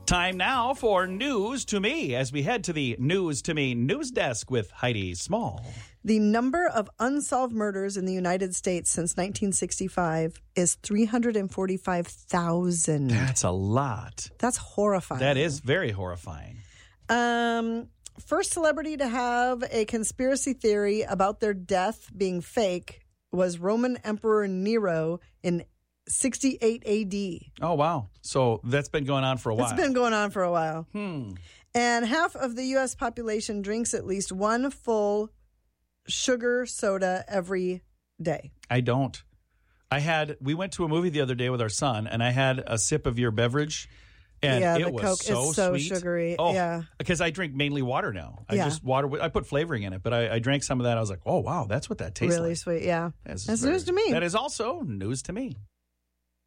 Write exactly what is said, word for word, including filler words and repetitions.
Time now for News to Me as we head to the News to Me news desk with Heidi Small. The number of unsolved murders in the United States since nineteen sixty-five is three hundred forty-five thousand. That's a lot. That's horrifying. That is very horrifying. Um, first celebrity to have a conspiracy theory about their death being fake was Roman Emperor Nero in sixty-eight A D. Oh, wow. So that's been going on for a while. It's been going on for a while. Hmm. And half of the U S population drinks at least one full sugar soda every day. I don't. I had, we went to a movie the other day with our son, and I had a sip of your beverage, and yeah, it the was Coke so is so sweet. sugary. Oh, yeah. Because I drink mainly water now. I Yeah. just water, with- I put flavoring in it, but I, I drank some of that. I was like, oh, wow, that's what that tastes Really like. sweet, yeah. That's That's very- news to me. That is also news to me.